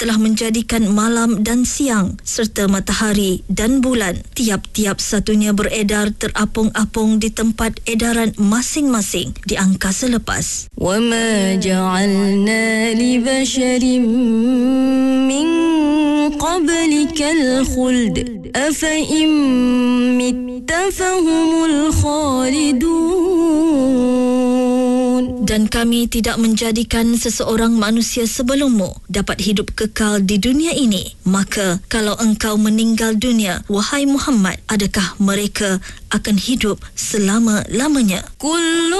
telah menjadikan malam dan siang serta matahari dan bulan tiap-tiap satunya beredar terapung-apung di tempat edaran masing-masing di angkasa lepas. وَمَا جَعَلْنَا لِبَشَرٍ مِّن قَبْلِكَ الْخُلْدَ أَفَإِن مِّتَّ فَهُمُ الْخَالِدُونَ. Dan kami tidak menjadikan seseorang manusia sebelummu dapat hidup kekal di dunia ini. Maka kalau engkau meninggal dunia, wahai Muhammad, adakah mereka akan hidup selama-lamanya?